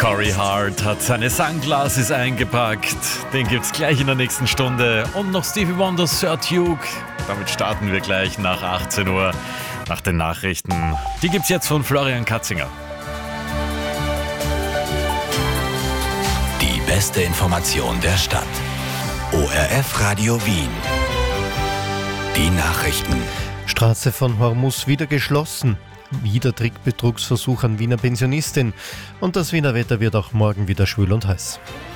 Corey Hart hat seine Sunglasses eingepackt. Den gibt's gleich in der nächsten Stunde. Und noch Stevie Wonder, Sir Duke. Damit starten wir gleich nach 18 Uhr, nach den Nachrichten. Die gibt's jetzt von Florian Katzinger. Die beste Information der Stadt. ORF Radio Wien. Die Nachrichten. Straße von Hormus wieder geschlossen. Wieder Trickbetrugsversuch an Wiener Pensionistin. Und das Wiener Wetter wird auch morgen wieder schwül und heiß.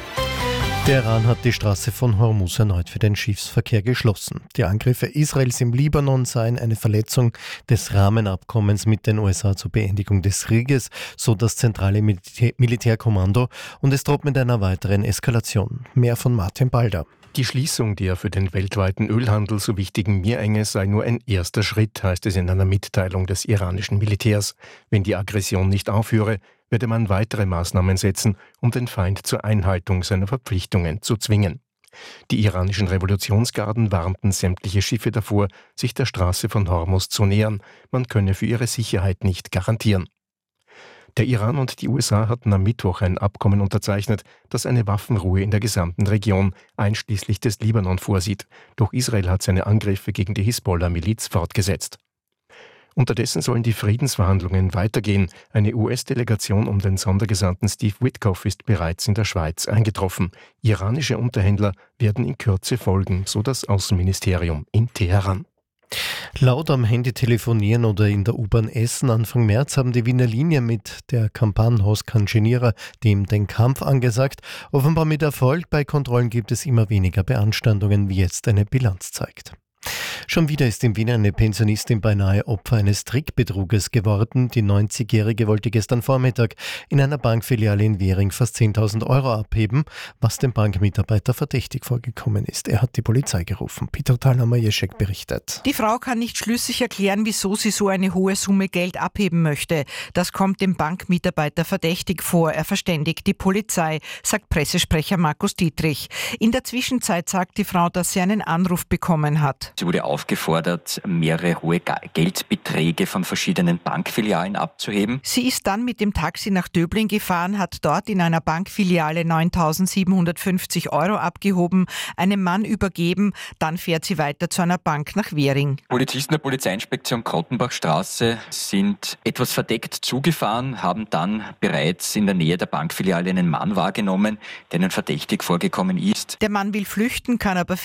Der Iran hat die Straße von Hormus erneut für den Schiffsverkehr geschlossen. Die Angriffe Israels im Libanon seien eine Verletzung des Rahmenabkommens mit den USA zur Beendigung des Krieges, so das zentrale Militärkommando, und es droht mit einer weiteren Eskalation. Mehr von Martin Balder. Die Schließung der für den weltweiten Ölhandel so wichtigen Meerenge sei nur ein erster Schritt, heißt es in einer Mitteilung des iranischen Militärs. Wenn die Aggression nicht aufhöre, werde man weitere Maßnahmen setzen, um den Feind zur Einhaltung seiner Verpflichtungen zu zwingen. Die iranischen Revolutionsgarden warnten sämtliche Schiffe davor, sich der Straße von Hormus zu nähern. Man könne für ihre Sicherheit nicht garantieren. Der Iran und die USA hatten am Mittwoch ein Abkommen unterzeichnet, das eine Waffenruhe in der gesamten Region, einschließlich des Libanon, vorsieht. Doch Israel hat seine Angriffe gegen die Hisbollah-Miliz fortgesetzt. Unterdessen sollen die Friedensverhandlungen weitergehen. Eine US-Delegation um den Sondergesandten Steve Witkoff ist bereits in der Schweiz eingetroffen. Iranische Unterhändler werden in Kürze folgen, so das Außenministerium in Teheran. Laut am Handy telefonieren oder in der U-Bahn essen. Anfang März haben die Wiener Linien mit der Kampanhaus Kangenierer dem den Kampf angesagt. Offenbar mit Erfolg. Bei Kontrollen gibt es immer weniger Beanstandungen, wie jetzt eine Bilanz zeigt. Schon wieder ist in Wien eine Pensionistin beinahe Opfer eines Trickbetruges geworden. Die 90-Jährige wollte gestern Vormittag in einer Bankfiliale in Währing fast 10.000 Euro abheben, was dem Bankmitarbeiter verdächtig vorgekommen ist. Er hat die Polizei gerufen. Peter Thalhammer-Jeschek berichtet. Die Frau kann nicht schlüssig erklären, wieso sie so eine hohe Summe Geld abheben möchte. Das kommt dem Bankmitarbeiter verdächtig vor. Er verständigt die Polizei, sagt Pressesprecher Markus Dietrich. In der Zwischenzeit sagt die Frau, dass sie einen Anruf bekommen hat. Sie wurde aufgefordert, mehrere hohe Geldbeträge von verschiedenen Bankfilialen abzuheben. Sie ist dann mit dem Taxi nach Döbling gefahren, hat dort in einer Bankfiliale 9.750 Euro abgehoben, einem Mann übergeben, dann fährt sie weiter zu einer Bank nach Währing. Polizisten der Polizeiinspektion Krottenbachstraße sind etwas verdeckt zugefahren, haben dann bereits in der Nähe der Bankfiliale einen Mann wahrgenommen, der ihnen verdächtig vorgekommen ist. Der Mann will flüchten, kann aber